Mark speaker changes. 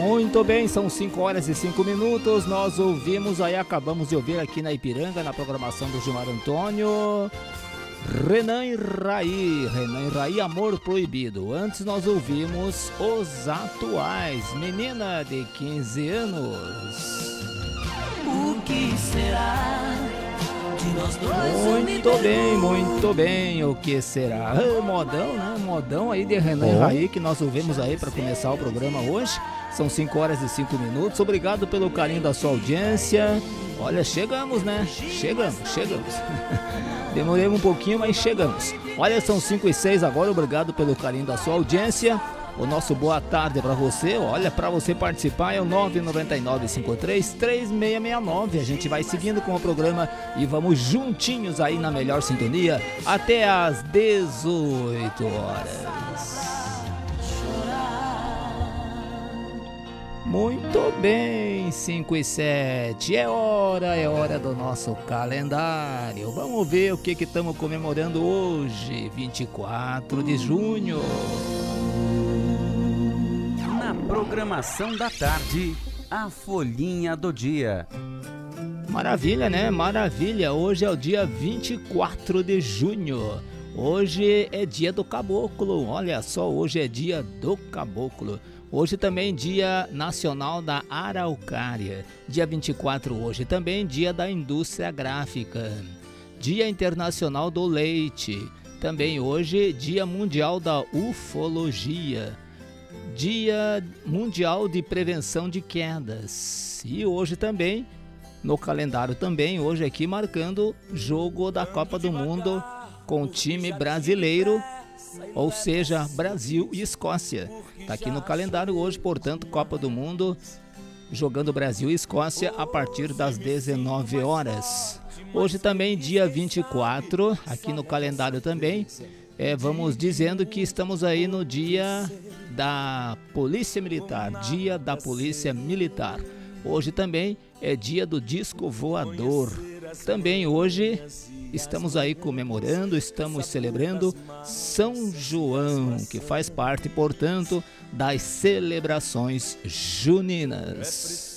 Speaker 1: Muito bem, são 5 horas e 5 minutos. Nós ouvimos aí, acabamos de ouvir aqui na Ipiranga, na programação do Gilmar Antônio, Renan e Raí, Amor Proibido. Antes nós ouvimos Os Atuais, Menina de 15 anos.
Speaker 2: O que será de nós dois?
Speaker 1: Muito bem, o que será? Modão, né? Modão aí de Renan e Raí que nós ouvimos aí para começar o programa hoje. São 5 horas e 5 minutos. Obrigado pelo carinho da sua audiência. Olha, chegamos, né? Chegamos. Demoramos um pouquinho, mas chegamos. Olha, são 5 e 6 agora. Obrigado pelo carinho da sua audiência. O nosso boa tarde para você. Olha, para você participar é o 999-53-3669. A gente vai seguindo com o programa e vamos juntinhos aí na melhor sintonia até às 18 horas. Muito bem, 5 e 7, é hora do nosso calendário. Vamos ver o que estamos comemorando hoje, 24 de junho.
Speaker 3: Na programação da tarde, a Folhinha do Dia.
Speaker 1: Maravilha, né? Maravilha, hoje é o dia 24 de junho. Hoje é dia do caboclo, olha só, hoje é dia do caboclo. Hoje também dia nacional da araucária. Dia 24 hoje também dia da indústria gráfica. Dia internacional do leite. Também hoje dia mundial da ufologia. Dia mundial de prevenção de quedas. E hoje também, no calendário também, hoje aqui marcando jogo da Copa do Mundo com o time brasileiro. Ou seja, Brasil e Escócia. Está aqui no calendário hoje, portanto, Copa do Mundo, jogando Brasil e Escócia a partir das 19 horas. Hoje também, dia 24, aqui no calendário também, vamos dizendo que estamos aí no dia da Polícia Militar, dia da Polícia Militar. Hoje também é dia do disco voador. Também hoje estamos aí comemorando, estamos celebrando São João, que faz parte, portanto, das celebrações juninas.